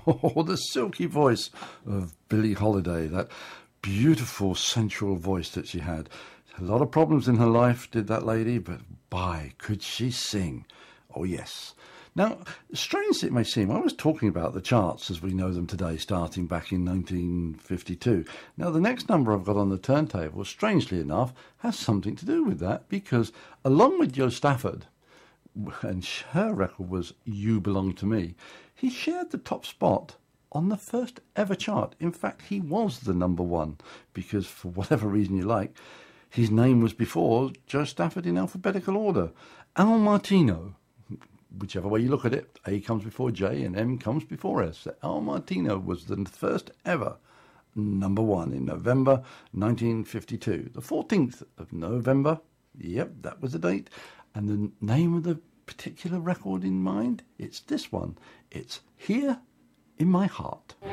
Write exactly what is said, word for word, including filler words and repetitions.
Oh, the silky voice of Billie Holiday, that beautiful sensual voice that she had. A lot of problems in her life, did that lady, but by, could she sing. Oh, yes. Now, strange as it may seem, I was talking about the charts as we know them today, starting back in nineteen fifty-two. Now, the next number I've got on the turntable, strangely enough, has something to do with that, because along with Jo Stafford, and her record was You Belong to Me, he shared the top spot on the first ever chart. In fact, he was the number one, because for whatever reason you like, his name was before Jo Stafford in alphabetical order. Al Martino, whichever way you look at it, A comes before J and M comes before S. Al Martino was the first ever number one in November nineteen fifty-two. The fourteenth of November, yep, that was the date. And the name of the particular record in mind, it's this one. It's Here in My Heart.